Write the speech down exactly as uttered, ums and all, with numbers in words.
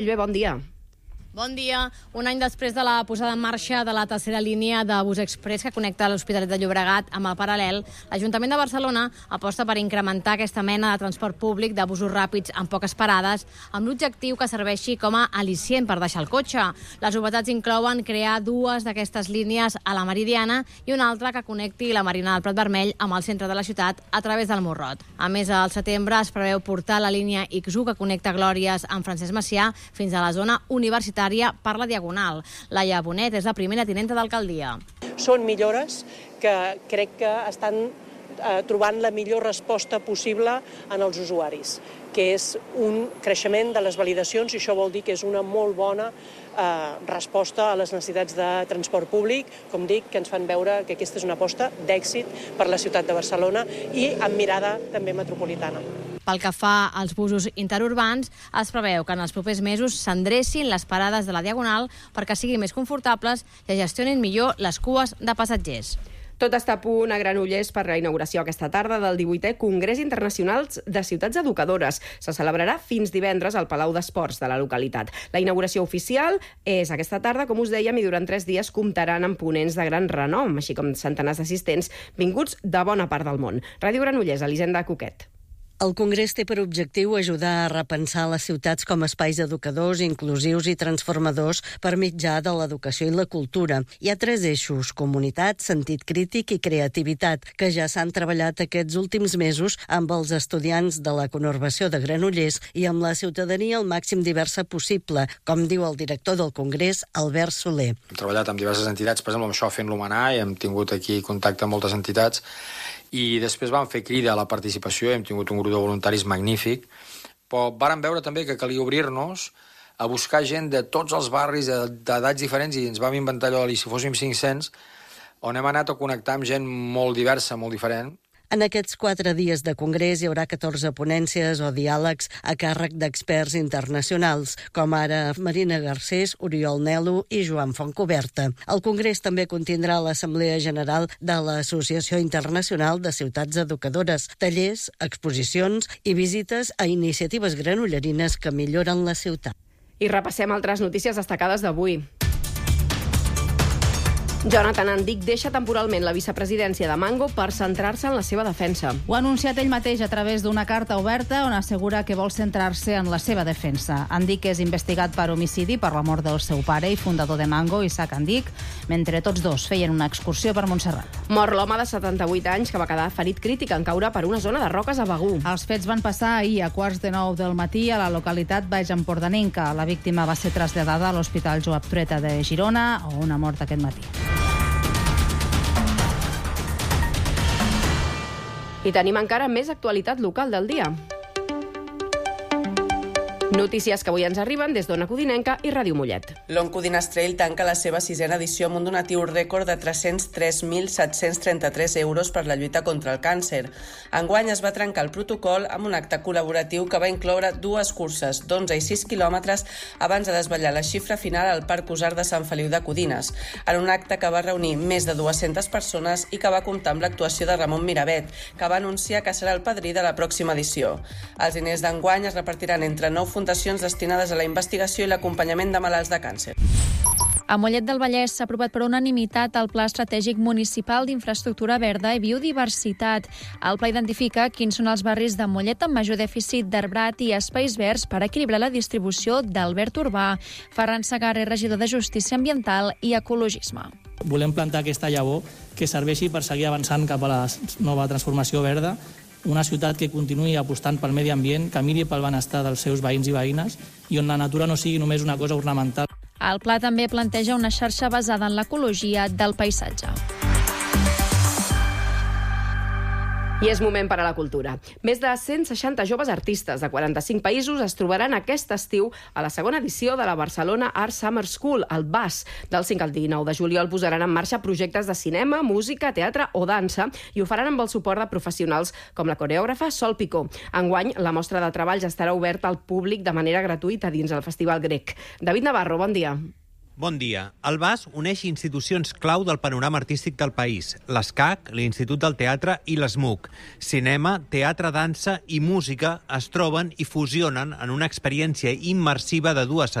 Llué, bon dia. Bon dia. Un any després de la posada en marxa de la tercera línia de bus express que connecta l'Hospitalet de Llobregat amb el Paral·lel, l'Ajuntament de Barcelona aposta per incrementar aquesta mena de transport públic de busos ràpids amb poques parades, amb l'objectiu que serveixi com a al·licient per deixar el cotxe. Les novetats inclouen crear dues d'aquestes línies a la Meridiana i una altra que connecti la Marina del Prat Vermell amb el centre de la ciutat a través del Morrot. A més, al setembre es preveu portar la línia ics u que connecta Glòries amb Francesc Macià fins a la zona universitària per la Diagonal. Laia Bonet és la primera tinenta d'alcaldia. Són millores que crec que estan eh, trobant la millor resposta possible en els usuaris, que és un creixement de les validacions i això vol dir que és una molt bona eh, resposta a les necessitats de transport públic, com dic, que ens fan veure que aquesta és una aposta d'èxit per la ciutat de Barcelona i amb mirada també metropolitana. Pel que fa als busos interurbans, es preveu que en els propers mesos s'endrecin les parades de la Diagonal perquè siguin més confortables i gestionin millor les cues de passatgers. Tot està a punt a Granollers per la inauguració aquesta tarda del divuitè Congrés Internacional de Ciutats Educadores. Se celebrarà fins divendres al Palau d'Esports de la localitat. La inauguració oficial és aquesta tarda, com us dèiem, i durant tres dies comptaran amb ponents de gran renom, així com centenars d'assistents vinguts de bona part del món. Ràdio Granollers, Elisenda Coquet. El Congrés té per objectiu ajudar a repensar les ciutats com a espais educadors, inclusius i transformadors per mitjà de l'educació i la cultura. Hi ha tres eixos: comunitat, sentit crític i creativitat, que ja s'han treballat aquests últims mesos amb els estudiants de la conurbació de Granollers i amb la ciutadania el màxim diversa possible, com diu el director del Congrés, Albert Soler. Hem treballat amb diverses entitats, per exemple, amb això fent l'Humanà, i hem tingut aquí contacte amb moltes entitats, i després vam fer crida a la participació, hem tingut un grup de voluntaris magnífic, però vàrem veure també que calia obrir-nos a buscar gent de tots els barris, d'edats diferents, i ens vam inventar allò, i si fóssim cinc-cents, on hem anat a connectar amb gent molt diversa, molt diferent. En aquests quatre dies de congrés hi haurà catorze ponències o diàlegs a càrrec d'experts internacionals, com ara Marina Garcés, Oriol Nel·lo i Joan Fontcoberta. El congrés també contindrà l'Assemblea General de l'Associació Internacional de Ciutats Educadores, tallers, exposicions i visites a iniciatives granollerines que milloren la ciutat. I repassem altres notícies destacades d'avui. Jonathan Andic deixa temporalment la vicepresidència de Mango per centrar-se en la seva defensa. Ho ha anunciat ell mateix a través d'una carta oberta on assegura que vol centrar-se en la seva defensa. Andic és investigat per homicidi per la mort del seu pare i fundador de Mango, Isaac Andic, mentre tots dos feien una excursió per Montserrat. Mor l'home de setanta-vuit anys que va quedar ferit crític en caure per una zona de roques a Begur. Els fets van passar ahir a quarts de nou del matí a la localitat baix empordanenca. La víctima va ser traslladada a l'Hospital Joan Trueta de Girona, on ha mort aquest matí. I tenim encara més actualitat local del dia. Notícies que avui ens arriben des d'Ona Codinenca i Ràdio Mollet. L'Oncodinastrell tanca la seva sisena edició amb un donatiu rècord de tres-cents tres mil set-cents trenta-tres euros per la lluita contra el càncer. Enguany es va trencar el protocol amb un acte col·laboratiu que va incloure dues curses d'onze i sis quilòmetres abans de desvetllar la xifra final al Parc Usar de Sant Feliu de Codines, en un acte que va reunir més de dues-centes persones i que va comptar amb l'actuació de Ramon Miravet, que va anunciar que serà el padrí de la pròxima edició. Els diners d'enguany es repartiran entre nou fundacions destinades a la investigació i l'acompanyament de malalts de càncer. A Mollet del Vallès s'ha aprovat per unanimitat el Pla Estratègic Municipal d'Infraestructura Verda i Biodiversitat. El pla identifica quins són els barris de Mollet amb major dèficit d'arbrat i espais verds per equilibrar la distribució del verd urbà. Ferran Segarra és regidor de Justícia Ambiental i Ecologisme. Volem plantar aquesta llavor que serveixi per seguir avançant cap a la nova transformació verda, una ciutat que continuï apostant pel medi ambient, que miri pel benestar dels seus veïns i veïnes i on la natura no sigui només una cosa ornamental. El pla també planteja una xarxa basada en l'ecologia del paisatge. I és moment per a la cultura. Més de cent seixanta joves artistes de quaranta-cinc països es trobaran aquest estiu a la segona edició de la Barcelona Art Summer School, el B A S. Del cinc al dinou de juliol posaran en marxa projectes de cinema, música, teatre o dansa i ho faran amb el suport de professionals com la coreògrafa Sol Picó. Enguany, la mostra de treballs estarà oberta al públic de manera gratuïta dins el Festival Grec. David Navarro, bon dia. Bon dia. El B A S uneix institucions clau del panorama artístic del país. L'ESCAC, l'Institut del Teatre i l'ESMUC. Cinema, teatre, dansa i música es troben i fusionen en una experiència immersiva de dues